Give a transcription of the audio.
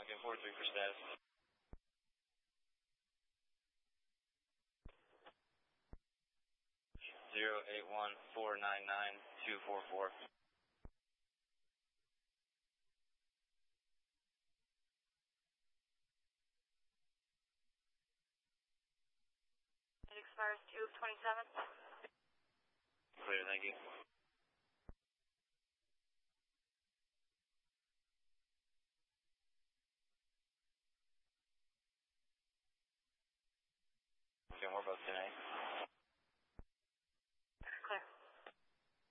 Tonkin 43 for status. Zero 81499 244. It expires 2 of 27. Clear, thank you. Okay, we're both 10A.